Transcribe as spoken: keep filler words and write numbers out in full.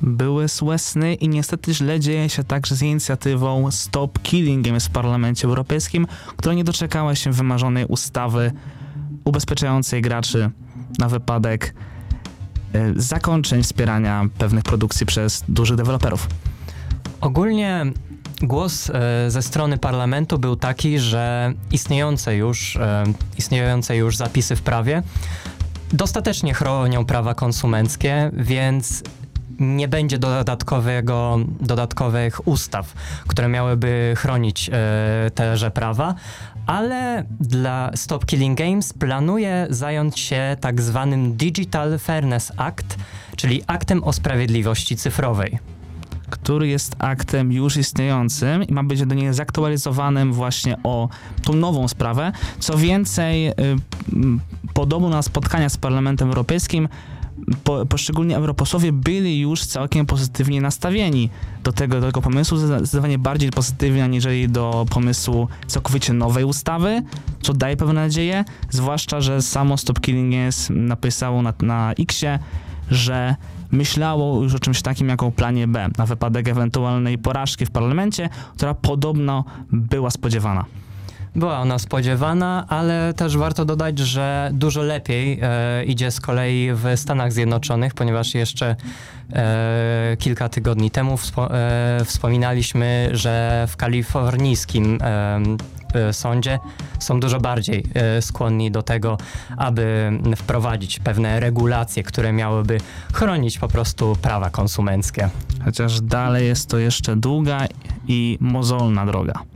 były słysne i niestety źle dzieje się także z inicjatywą Stop Killing Games w Parlamencie Europejskim, która nie doczekała się wymarzonej ustawy ubezpieczającej graczy na wypadek y, zakończeń wspierania pewnych produkcji przez dużych deweloperów. Ogólnie głos e, ze strony parlamentu był taki, że istniejące już, e, istniejące już zapisy w prawie dostatecznie chronią prawa konsumenckie, więc nie będzie dodatkowego, dodatkowych ustaw, które miałyby chronić e, teże prawa, ale dla Stop Killing Games planuje zająć się tak zwanym Digital Fairness Act, czyli aktem o sprawiedliwości cyfrowej, który jest aktem już istniejącym i ma być do niej zaktualizowanym właśnie o tą nową sprawę. Co więcej, y, podobno na spotkaniach z Parlamentem Europejskim po, poszczególni europosłowie byli już całkiem pozytywnie nastawieni do tego, do tego pomysłu, zdecydowanie bardziej pozytywnie aniżeli do pomysłu całkowicie nowej ustawy, co daje pewne nadzieję, zwłaszcza, że samo Stop Killing Games napisało na, na X-ie, że myślało już o czymś takim jak o planie B, na wypadek ewentualnej porażki w parlamencie, która podobno była spodziewana. Była ona spodziewana, ale też warto dodać, że dużo lepiej e, idzie z kolei w Stanach Zjednoczonych, ponieważ jeszcze e, kilka tygodni temu wspo- e, wspominaliśmy, że w kalifornijskim e, e, sądzie są dużo bardziej e, skłonni do tego, aby wprowadzić pewne regulacje, które miałyby chronić po prostu prawa konsumenckie. Chociaż dalej jest to jeszcze długa i mozolna droga.